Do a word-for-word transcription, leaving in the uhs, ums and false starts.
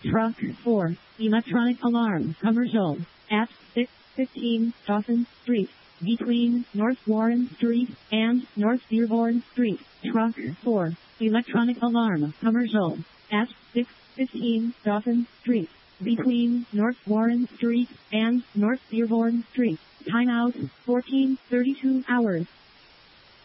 Truck four, electronic alarm commercial at six fifteen Dawson Street, between North Warren Street and North Dearborn Street. Truck four, electronic alarm commercial at six fifteen Dawson Street, between North Warren Street and North Dearborn Street. Timeout fourteen thirty-two hours.